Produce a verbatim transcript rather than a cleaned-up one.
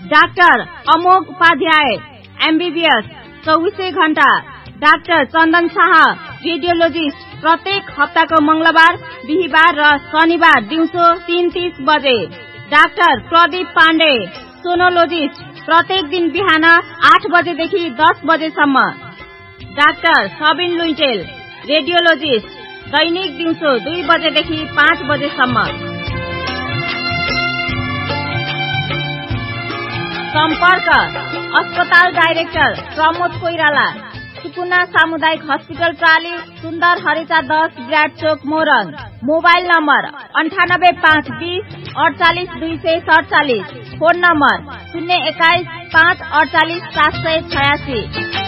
Doctor अमोघ Upadhyay MBBS चौबीसै घण्टा। Doctor चन्दन Shah radiologist प्रत्येक हप्ताको मंगलबार, बिहिबार र शनिबार दिउँसो तीन तीस बजे। डाक्टर प्रदीप पाण्डे सोनोलोजिस्ट प्रत्येक दिन बिहान आठ बजेदेखि दस बजेसम्म। डाक्टर सबिन लुइटेल रेडियोलोजिस्ट दैनिक दिउँसो दुई बजेदेखि पाँच बजेसम्म। सम्पर्क अस्पताल डाइरेक्टर प्रमोद कोइराला, सुकुना सामुदायिक हस्पिटल प्राली, सुन्दर हरेचा दस ब्राड चोक मोरङ। मोबाइल नम्बर अन्ठानब्बे पाँच बीस अडचालिस दुई सय सडचालिस। फोन नम्बर शून्य एक्काइस पाँच अडचालिस सात सय छयासी।